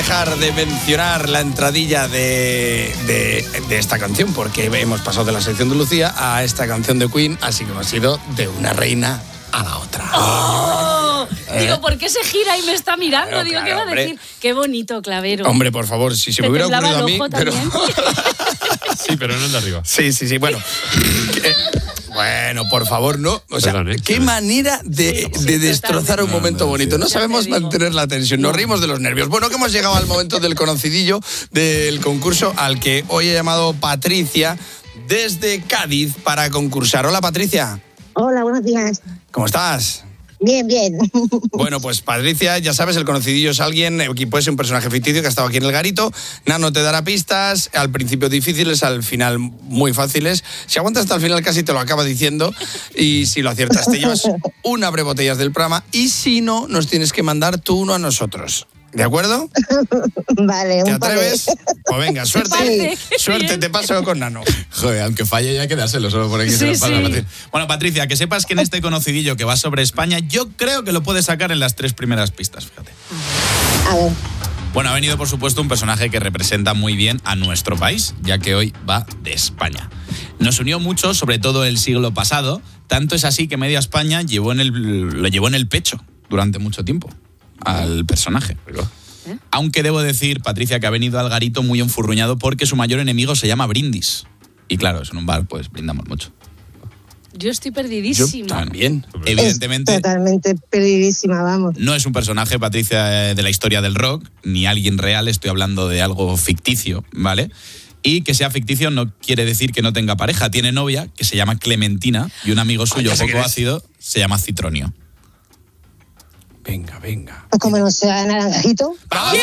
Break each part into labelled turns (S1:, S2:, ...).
S1: dejar de mencionar la entradilla de esta canción, porque hemos pasado de la sección de Lucía a esta canción de Queen, así que hemos ido de una reina a la otra.
S2: ¡Oh! Digo, ¿por qué se gira y me está mirando?
S1: Claro,
S2: Digo,
S1: claro,
S2: ¿qué va a decir? Qué bonito, Clavero.
S1: Hombre, por favor, si se me hubiera ocurrido a mí... Pero...
S3: Sí, pero no el de arriba.
S1: Sí, bueno. Bueno, por favor, no. O sea,
S3: perdón,
S1: qué manera de destrozar un momento bonito. No sabemos mantener la tensión, nos rimos de los nervios. Bueno, que hemos llegado al momento del conocidillo del concurso al que hoy he llamado Patricia desde Cádiz para concursar. Hola, Patricia.
S4: Hola, buenos días.
S1: ¿Cómo estás?
S4: Bien.
S1: Bueno, pues Patricia, ya sabes, el conocidillo es alguien que puede ser un personaje ficticio que ha estado aquí en el garito. Nano te dará pistas, al principio difíciles, al final muy fáciles. Si aguantas hasta el final casi te lo acaba diciendo y si lo aciertas te llevas una abrebotellas del programa y si no, nos tienes que mandar tú uno a nosotros. ¿De acuerdo?
S4: Vale,
S1: ¿Te
S4: un par
S1: atreves? Pues venga, suerte. Suerte, te paso con Nano.
S5: Joder, aunque falle ya hay que dárselo solo por aquí.
S2: Sí.
S5: Bueno, Patricia, que sepas que en este conocidillo que va sobre España, yo creo que lo puedes sacar en las 3 primeras pistas, fíjate.
S4: A ver.
S5: Bueno, ha venido por supuesto un personaje que representa muy bien a nuestro país, ya que hoy va de España. Nos unió mucho, sobre todo el siglo pasado, tanto es así que media España lo llevó en el pecho durante mucho tiempo al personaje. Aunque debo decir, Patricia, que ha venido al garito muy enfurruñado porque su mayor enemigo se llama Brindis. Y claro, en un bar pues brindamos mucho.
S2: Yo estoy perdidísima.
S1: Yo también.
S5: Evidentemente,
S4: Totalmente perdidísima, vamos.
S5: no es un personaje, Patricia, de la historia del rock, ni alguien real, estoy hablando de algo ficticio, ¿vale? Y que sea ficticio no quiere decir que no tenga pareja. Tiene novia, que se llama Clementina, y un amigo suyo poco ácido se llama Citronio.
S1: Venga.
S4: O como no sea naranjito.
S1: ¡Bravo!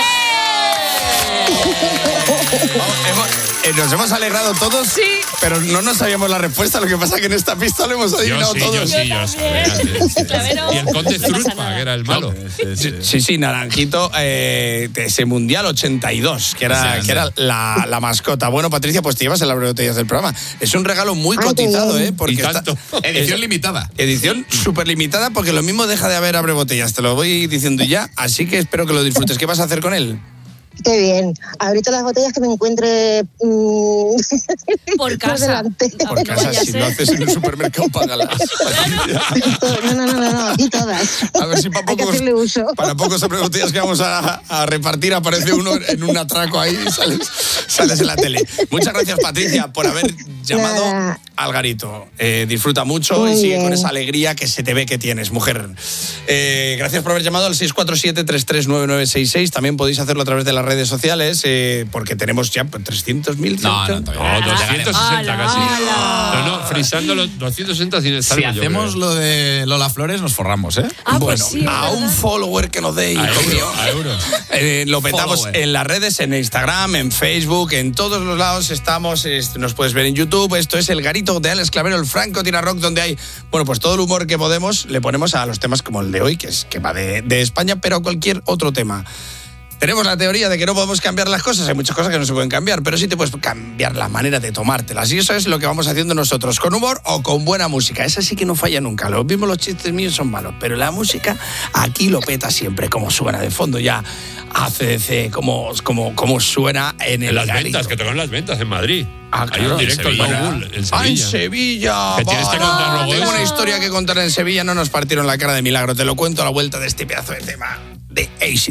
S1: Nos hemos alegrado todos,
S2: Sí.
S1: pero no nos sabíamos la respuesta. Lo que pasa es que en esta pista lo hemos adivinado todos.
S3: Y el conde Zurpa, que era el malo.
S1: Sí, Naranjito, de ese Mundial 82, que era la mascota. Bueno, Patricia, pues te llevas el abrebotellas del programa. Es un regalo muy cotizado, ¿eh? Porque
S3: Y tanto.
S5: Edición limitada.
S1: Edición súper limitada, porque lo mismo deja de haber abrebotellas. Te lo voy diciendo ya, así que espero que lo disfrutes. ¿Qué vas a hacer con él?
S4: Qué bien. Abrirte las botellas que me encuentre
S2: Por casa.
S1: Por casa, si lo haces en un supermercado, págalas.
S4: No, aquí todas.
S1: A ver si
S4: Hay que hacerle uso.
S1: para pocos abrebotellas que vamos a repartir aparece uno en un atraco ahí y sales en la tele. Muchas gracias, Patricia, por haber llamado al garito. Disfruta mucho y sigue con esa alegría que se te ve que tienes, mujer. Gracias por haber llamado al 647-339966. También podéis hacerlo a través de las redes sociales, porque tenemos ya 300.000.
S5: No,
S3: 260 casi. No, frisando los 260 sin estar.
S5: Si hacemos lo de Lola Flores, nos forramos, ¿eh?
S1: Bueno,
S2: Pues sí,
S1: a un follower que nos dé, hijo mío.
S3: A euro.
S1: Lo petamos
S5: Follower.
S1: en las redes, en Instagram, en Facebook, en todos los lados estamos. Nos puedes ver en YouTube. Esto es el garito de Alex Clavero, el Franco Tira Rock, donde hay, bueno, pues todo el humor que podemos le ponemos a los temas como el de hoy, que va de España, pero a cualquier otro tema. Tenemos la teoría de que no podemos cambiar las cosas. Hay muchas cosas que no se pueden cambiar, pero sí te puedes cambiar la manera de tomártelas. Y eso es lo que vamos haciendo nosotros, con humor o con buena música. Esa sí que no falla nunca. Los mismos los chistes míos son malos, pero la música aquí lo peta siempre, como suena de fondo ya ACDC, como suena en el
S3: En las
S1: garito.
S3: ventas, que tocan las ventas en Madrid.
S1: Ah,
S3: Hay
S1: claro,
S3: un directo
S1: en
S3: en
S1: Sevilla.
S3: Mogul, en Sevilla.
S1: ¡Ah, en Sevilla!
S3: Que tienes que contar luego
S1: Tengo
S3: eso.
S1: una historia que contar en Sevilla. No nos partieron la cara de milagro. Te lo cuento a la vuelta de este pedazo de tema de AC.